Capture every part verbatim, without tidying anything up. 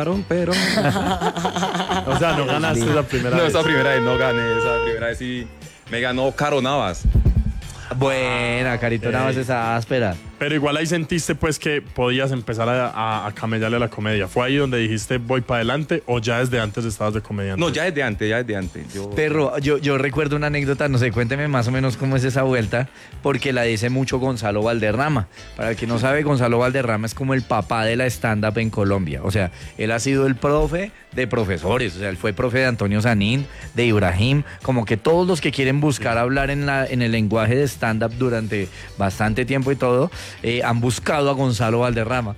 pagaron, pero... O sea, no ganaste la primera no, vez. esa primera vez no gané, esa primera vez sí me ganó Caro Navas. Buena, Carito Navas, esa áspera. Pero igual ahí sentiste pues que podías empezar a, a, a camellarle a la comedia. ¿Fue ahí donde dijiste voy para adelante o ya desde antes estabas de comediante? No, ya desde antes, ya desde antes. Yo... Perro, yo, yo recuerdo una anécdota, no sé, cuénteme más o menos cómo es esa vuelta, porque la dice mucho Gonzalo Valderrama. Para el que no sabe, Gonzalo Valderrama es como el papá de la stand-up en Colombia. O sea, él ha sido el profe de profesores. O sea, él fue profe de Antonio Sanín, de Ibrahim, como que todos los que quieren buscar hablar en, la, en el lenguaje de stand-up durante bastante tiempo y todo, eh, han buscado a Gonzalo Valderrama.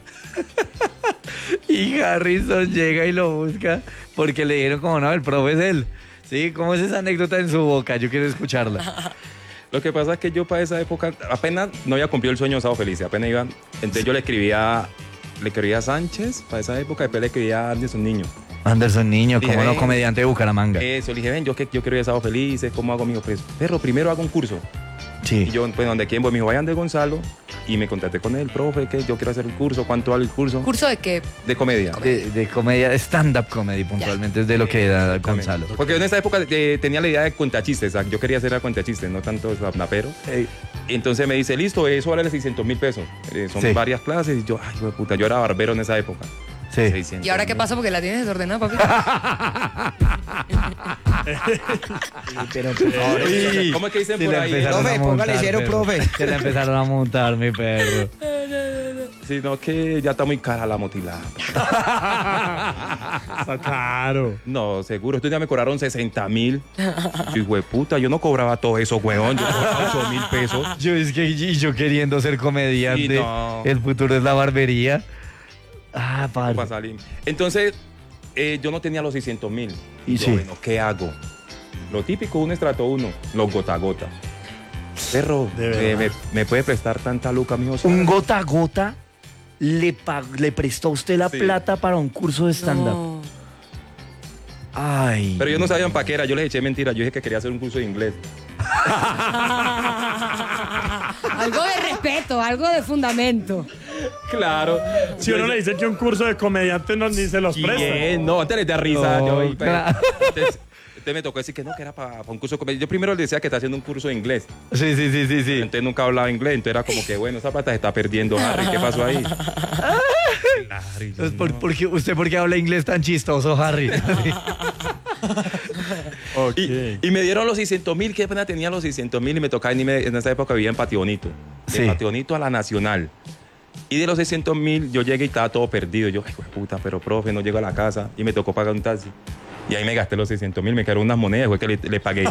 Y Harrison llega y lo busca porque le dijeron como no, el profe es él. Sí, ¿cómo es esa anécdota en su boca? Yo quiero escucharla. Lo que pasa es que yo para esa época apenas no había cumplido el sueño de Sábado Feliz, apenas iba. Entonces yo le escribía, le escribía a Sánchez para esa época, después le escribía a Anderson Niño. Anderson Niño, Dije, como no, ven. comediante de Bucaramanga. Eso, le dije, ven, yo, que, yo quiero ir a Sábado Felices, ¿cómo hago, mijo? Pues, perro, primero hago un curso. Sí. Y yo, pues, donde quieren, pues, me dijo, vayan de Gonzalo. Y me contacté con él, profe, que yo quiero hacer un curso. ¿Cuánto vale el curso? ¿Curso de qué? De comedia. De, de comedia, de stand-up comedy puntualmente, es de lo que da Gonzalo. Porque yo en esa época eh, tenía la idea de cuentachistes, o sea, yo quería hacer a cuentachistes, no tanto snapero. Ey. Entonces me dice, listo, eso vale seiscientos mil pesos. Eh, son Sí. varias clases. Y yo, ay, hijo de puta, yo era barbero en esa época. Sí. seiscientos ¿Y ahora qué mil. pasa? Porque la tienes desordenada, papi. Pero por favor, Uy, ¿cómo es que dicen se por la ahí? empezaron Profe, a póngale montar, cero, perro. profe. Se la empezaron a montar, mi perro. Sino que ya está muy cara la motilada. Está claro. No, seguro. Estos días me cobraron sesenta mil. Hijo de puta, yo no cobraba todo eso, weón. Yo cobraba ocho mil pesos. Yo es que y yo queriendo ser comediante, Sí, no. el futuro es la barbería. Ah, Para parce. salir. Entonces, eh, yo no tenía los seiscientos mil. Y Y yo, sí. bueno, ¿qué hago? Lo típico, un estrato uno, los gota a gota. Perro, De eh, verdad. me, me puede prestar tanta luca, mijo? Un gota a gota le, pag- le prestó a usted la Sí. plata para un curso de stand-up. No. Ay. Pero yo no sabía para qué era, yo les eché mentira. Yo dije que quería hacer un curso de inglés. Algo de respeto, algo de fundamento. Claro. Si uno le dice que un curso de comediante no, ni se los presta. ¿Quién? No, antes les da risa. No, yo, y- claro. entonces, entonces me tocó decir que no, que era para un curso de comedia. Yo primero le decía que está haciendo un curso de inglés. Sí, sí, sí, sí, sí. Entonces nunca hablaba inglés. Entonces era como que, bueno, esa plata se está perdiendo, Harry. ¿Qué pasó ahí? Claro, y yo, Entonces, ¿por, no. por qué- ¿Usted por qué habla inglés tan chistoso, Harry? Ok. Y, y me dieron los seiscientos mil, que pena tenía los seiscientos mil y me tocaba irme, en esa época vivía en Patio Bonito. De Sí. Patio Bonito a la Nacional. Y de los seiscientos mil yo llegué y estaba todo perdido. Yo, ay, hijo de puta, pero profe, no llego a la casa. Y me tocó pagar un taxi. Y ahí me gasté los seiscientos mil, me quedaron unas monedas, fue que le, le pagué.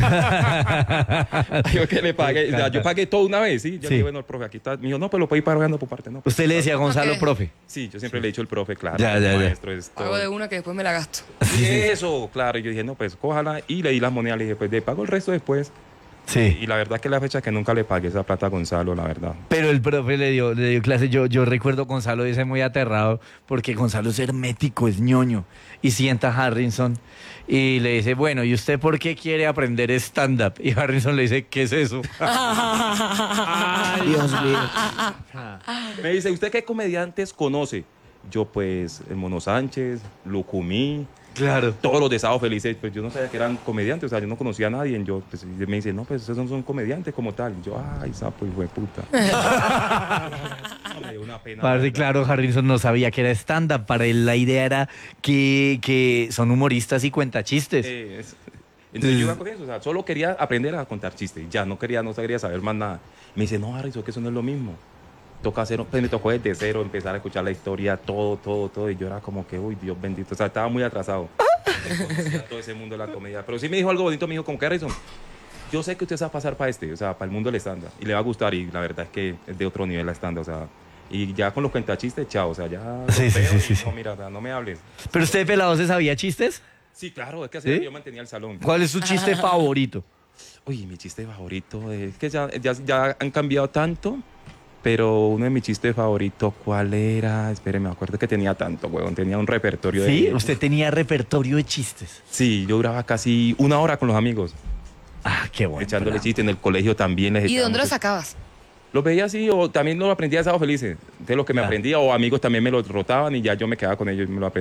Yo que le pagué, o sea, yo pagué todo una vez, ¿sí? Yo Sí. dije, bueno, el profe, aquí está. Me dijo, no, pues lo puedo ir pagando por parte, no. Pues, Usted le decía a Gonzalo, Ok. profe. sí, yo siempre le he dicho el profe, claro. Ya, el ya, ya. maestro es todo. Hago de una que después me la gasto. Y eso, claro. Y yo dije, no, pues cójala. Y le di las monedas, le dije, pues le pago el resto después. Sí. Y la verdad que la fecha es que nunca le pagué esa plata a Gonzalo, la verdad. Pero el profe le dio, le dio clase. Yo, yo recuerdo Gonzalo dice muy aterrado porque Gonzalo es hermético, es ñoño. Y sienta a Harrison y le dice, bueno, ¿y usted por qué quiere aprender stand-up? Y Harrison le dice, ¿qué es eso? Dios mío. Me dice, ¿usted qué comediantes conoce? Yo, pues, el Mono Sánchez, Lucumí, Claro. todos los de Sábado Felices. Pues yo no sabía que eran comediantes, o sea, yo no conocía a nadie. Yo, pues, y me dice, no, pues, esos no son comediantes como tal. Y yo, ay, sapo, hijo de puta. No, me dio una pena. Parce, la verdad. claro, Harrison no sabía que era stand-up. Para él la idea era que, que son humoristas y cuentachistes. Eh, es- Entonces yo iba con eso, o sea, solo quería aprender a contar chistes. Ya, no quería, no quería saber más nada. Me dice, no, Harrison, que eso no es lo mismo. Toca hacer, pues me tocó desde cero empezar a escuchar la historia, todo, todo, todo. Y yo era como que, uy, Dios bendito. O sea, estaba muy atrasado. Conocía todo ese mundo de la comedia. Pero sí me dijo algo bonito, me dijo, como que Harrison, yo sé que usted se va a pasar para este, o sea, para el mundo del stand-up. Y le va a gustar. Y la verdad es que es de otro nivel la stand-up, o sea. Y ya con los cuentachistes, chao, o sea, ya. Sí, los sí, veo sí, y sí, sí. No, mira, o sea, no me hables. ¿Pero usted, pelado, se sabía chistes? Sí, claro, es que así ¿Sí? era que yo mantenía el salón. ¿Cuál es su chiste favorito? Uy, mi chiste favorito es que ya, ya, ya han cambiado tanto, pero uno de mis chistes favoritos, ¿cuál era? Espéreme, me acuerdo que tenía tanto, huevón, tenía un repertorio Sí, de... usted tenía repertorio de chistes. Sí, yo duraba casi una hora con los amigos, Ah, qué bueno. echándole pelado. chistes en el colegio también. Les ¿Y de echaba dónde lo mucho- sacabas? Los veía así, o también los aprendía de Sábado Felices. De los que me Ah. aprendía, o amigos también me los rotaban y ya yo me quedaba con ellos y me lo aprendía.